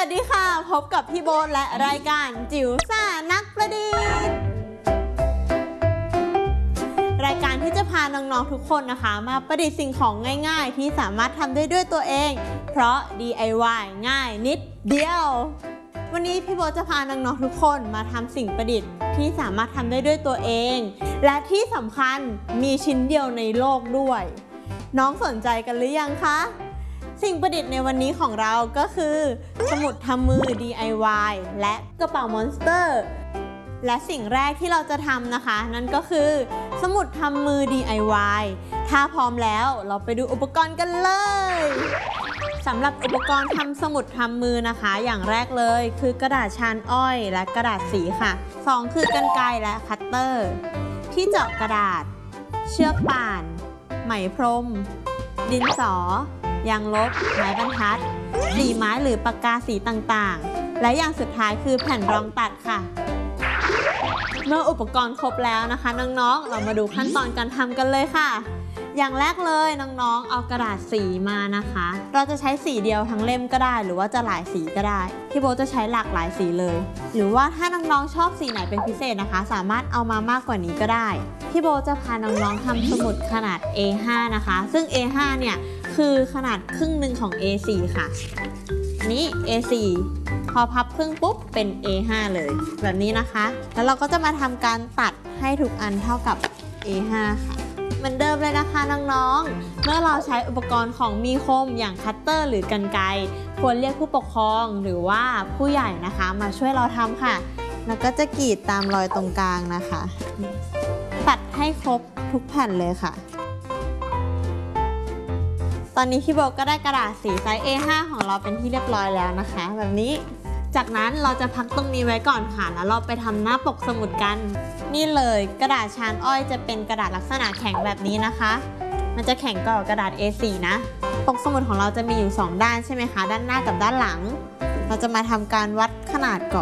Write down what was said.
สดีค่ะพบกับพี่โบทและรายการจิ๋วซ่านักประดิษฐ์รายการที่จะพาน้องๆทุกคนนะคะมาประดิษฐ์สิ่งของง่ายๆที่สามารถทำได้ด้วยตัวเองเพราะ DIY ง่ายนิดเดียววันนี้พี่โบทจะพาน้องๆทุกคนมาทำสิ่งประดิษฐ์ที่สามารถทำได้ด้วยตัวเองและที่สำคัญมีชิ้นเดียวในโลกด้วยน้องสนใจกันหรือยังคะสิ่งประดิษฐ์ในวันนี้ของเราก็คือสมุดทำมือ DIY และกระเป๋ามอนสเตอร์และสิ่งแรกที่เราจะทำนะคะนั่นก็คือสมุดทำมือ DIY ถ้าพร้อมแล้วเราไปดูอุปกรณ์กันเลยสำหรับอุปกรณ์ทำสมุดทำมือนะคะอย่างแรกเลยคือกระดาษชานอ้อยและกระดาษสีค่ะ2คือกรรไกรและคัตเตอร์ที่เจาะกระดาษเชือกป่านไหมพรมดินสอยางลบไม้บรรทัดสีไม้หรือปากกาสีต่างๆและอย่างสุดท้ายคือแผ่นรองตัดค่ะเมื่ออุปกรณ์ครบแล้วนะคะน้องๆเรามาดูขั้นตอนการทำกันเลยค่ะอย่างแรกเลยน้องๆเอากระดาษสีมานะคะเราจะใช้สีเดียวทั้งเล่มก็ได้หรือว่าจะหลายสีก็ได้พี่โบจะใช้หลากหลายสีเลยหรือว่าถ้าน้องๆชอบสีไหนเป็นพิเศษนะคะสามารถเอามามากกว่านี้ก็ได้พี่โบจะพาน้องๆทำสมุดขนาด A5 นะคะซึ่ง A5 เนี่ยคือขนาดครึ่งหนึ่งของ A4 ค่ะนี้ A4 พอพับครึ่งปุ๊บเป็น A5 เลยแบบนี้นะคะแล้วเราก็จะมาทำการตัดให้ทุกอันเท่ากับ A5 ค่ะเหมือนเดิมเลยนะคะน้องๆเมื่อเราใช้อุปกรณ์ของมีคมอย่างคัตเตอร์หรือกรรไกรควรเรียกผู้ปกครองหรือว่าผู้ใหญ่นะคะมาช่วยเราทำค่ะแล้วก็จะกรีดตามรอยตรงกลางนะคะตัดให้ครบทุกแผ่นเลยค่ะตอนนี้พี่โบก็ได้กระดาษสีไซส์ A5 ของเราเป็นที่เรียบร้อยแล้วนะคะแบบนี้จากนั้นเราจะพักตรงนี้ไว้ก่อนค่ะแล้วเราไปทำหน้าปกสมุดกันนี่เลยกระดาษชานอ้อยจะเป็นกระดาษลักษณะแข็งแบบนี้นะคะมันจะแข็งกว่ากระดาษ A4 นะปกสมุดของเราจะมีอยู่2ด้านใช่ไหมคะด้านหน้ากับด้านหลังเราจะมาทำการวัดขนาดก่อน